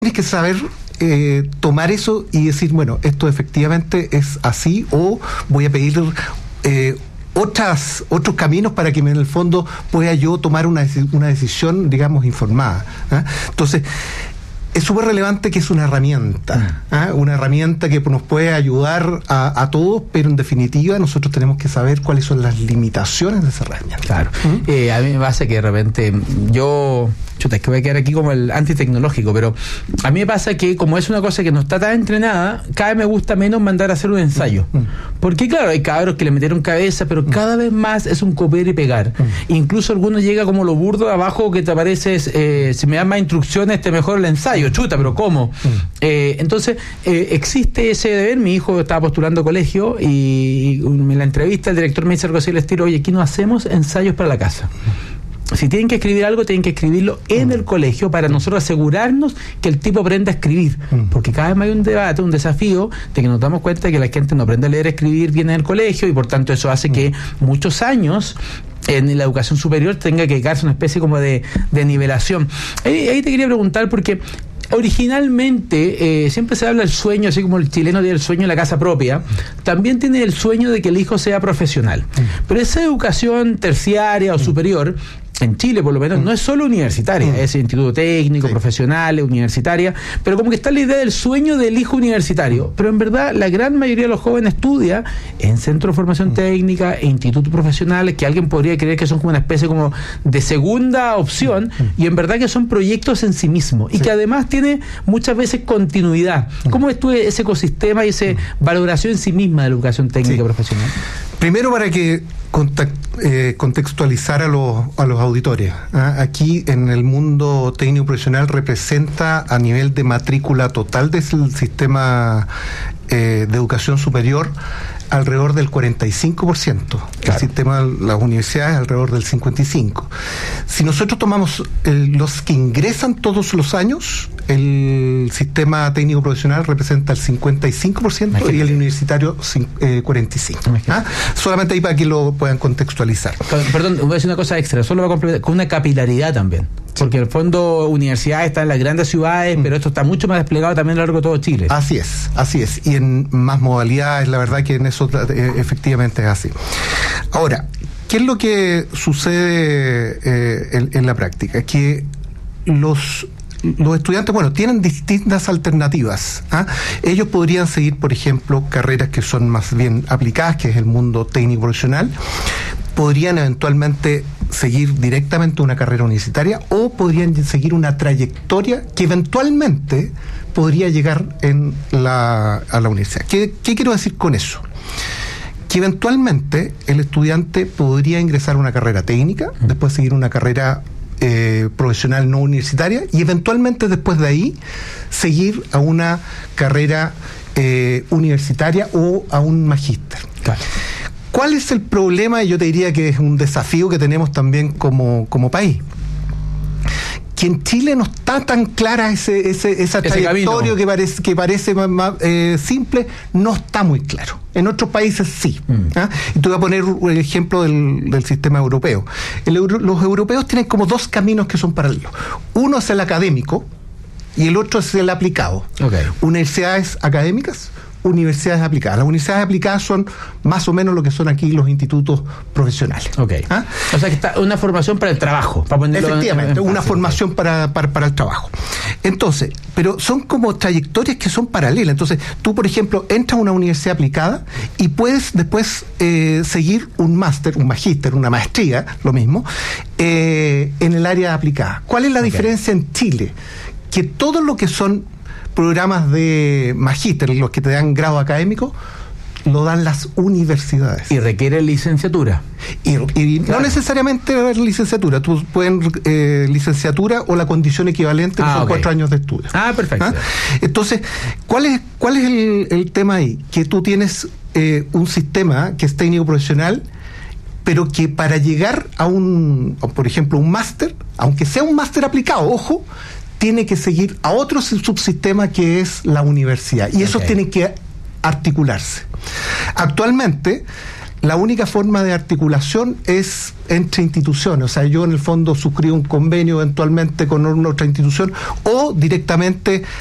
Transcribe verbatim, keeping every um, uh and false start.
tienes que saber eh, tomar eso y decir, bueno, esto efectivamente es así, o voy a pedir eh, otras otros caminos para que en el fondo pueda yo tomar una, una decisión, digamos, informada, ¿eh? Entonces, es súper relevante que es una herramienta, ¿eh? Una herramienta que nos puede ayudar a, a todos, pero en definitiva nosotros tenemos que saber cuáles son las limitaciones de esa herramienta. Claro. ¿Mm? Eh, a mí me pasa que de repente yo, chuta, es que voy a quedar aquí como el antitecnológico, pero a mí me pasa que como es una cosa que no está tan entrenada, cada vez me gusta menos mandar a hacer un ensayo. Mm. Porque claro, hay cabros que le metieron cabeza, pero mm. cada vez más es un copiar y pegar. Mm. Incluso algunos llega como lo burdo de abajo que te apareces, eh, si me dan más instrucciones te mejor el ensayo. Chuta, pero ¿cómo? Mm. Eh, entonces, eh, existe ese deber. Mi hijo estaba postulando colegio y, y en la entrevista el director me dice algo así del estilo, oye, aquí no hacemos ensayos para la casa. Si tienen que escribir algo, tienen que escribirlo en mm. el colegio para nosotros asegurarnos que el tipo aprenda a escribir. Mm. Porque cada vez más hay un debate, un desafío de que nos damos cuenta de que la gente no aprende a leer y escribir bien en el colegio y por tanto eso hace mm. que muchos años en la educación superior tenga que dedicarse a una especie como de, de nivelación. Ahí, ahí te quería preguntar porque originalmente, eh, siempre se habla del sueño, así como el chileno tiene el sueño de la casa propia, también tiene el sueño de que el hijo sea profesional. Pero esa educación terciaria o superior, en Chile por lo menos, no es solo universitaria, es instituto técnico, sí. profesionales, universitaria, pero como que está la idea del sueño del hijo universitario. Pero en verdad, la gran mayoría de los jóvenes estudia en centros de formación técnica e institutos profesionales, que alguien podría creer que son como una especie como de segunda opción, y en verdad que son proyectos en sí mismos, y sí. que además tiene muchas veces continuidad. ¿Cómo ves tú ese ecosistema y esa valoración en sí misma de la educación técnica sí. profesional? Primero, para que contact, eh, contextualizar a los, a los auditores. ¿eh? Aquí en el mundo técnico profesional representa a nivel de matrícula total del sistema eh, de educación superior alrededor del cuarenta y cinco por ciento. Claro. El sistema de las universidades alrededor del cincuenta y cinco por ciento. Si nosotros tomamos el, los que ingresan todos los años, el sistema técnico profesional representa el cincuenta y cinco por ciento Imagínate. Y el universitario eh, cuarenta y cinco por ciento. ¿Ah? Solamente ahí para que lo puedan contextualizar. Perdón, voy a decir una cosa extra, solo va a complementar con una capilaridad también. Porque en el fondo universidades están en las grandes ciudades, mm. pero esto está mucho más desplegado también a lo largo de todo Chile. Así es, así es. Y en más modalidades, la verdad que en eso eh, efectivamente es así. Ahora, ¿qué es lo que sucede eh, en, en la práctica? Que los los estudiantes, bueno, tienen distintas alternativas. ¿ah? Ellos podrían seguir, por ejemplo, carreras que son más bien aplicadas, que es el mundo técnico profesional. Podrían eventualmente seguir directamente una carrera universitaria o podrían seguir una trayectoria que eventualmente podría llegar en la, a la universidad. ¿Qué, qué quiero decir con eso? Que eventualmente el estudiante podría ingresar a una carrera técnica, después seguir una carrera eh, profesional no universitaria y eventualmente después de ahí seguir a una carrera eh, universitaria o a un magíster. Claro. ¿Cuál es el problema? Y yo te diría que es un desafío que tenemos también como, como país. Que en Chile no está tan clara ese, ese, esa ese trayectoria que parece, que parece más, más, eh, simple, no está muy claro. En otros países sí. Mm. ¿ah? Y te voy a poner el ejemplo del, del sistema europeo. El euro, los europeos tienen como dos caminos que son paralelos. Uno es el académico y el otro es el aplicado. Okay. Universidades académicas, universidades aplicadas. Las universidades aplicadas son más o menos lo que son aquí los institutos profesionales. Okay. ¿Ah? O sea que está una formación para el trabajo. Para ponerlo Efectivamente, en, en una formación okay. para, para, para el trabajo. Entonces, pero son como trayectorias que son paralelas. Entonces, tú, por ejemplo, entras a una universidad aplicada y puedes después eh, seguir un máster, un magíster, una maestría, lo mismo, eh, en el área aplicada. ¿Cuál es la okay. diferencia en Chile? Que todo lo que son programas de magíster, los que te dan grado académico, lo dan las universidades. Y requiere licenciatura. Y, y claro. no necesariamente licenciatura, tú pueden eh, licenciatura o la condición equivalente, que ah, son okay. cuatro años de estudio. Ah, perfecto. ¿Ah? Entonces, ¿cuál es, cuál es el, el tema ahí? Que tú tienes eh, un sistema que es técnico profesional, pero que para llegar a un, por ejemplo, un máster, aunque sea un máster aplicado, ojo, tiene que seguir a otro subsistema que es la universidad. Y okay. eso tiene que articularse. Actualmente, la única forma de articulación es entre instituciones. O sea, yo en el fondo suscribo un convenio eventualmente con una otra institución o directamente